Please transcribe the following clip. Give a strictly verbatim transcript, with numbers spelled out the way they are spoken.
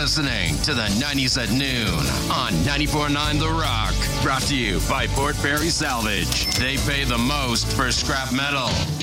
listening to the nineties at noon on ninety-four point nine The Rock. Brought to you by Port Perry Salvage. They pay the most for scrap metal.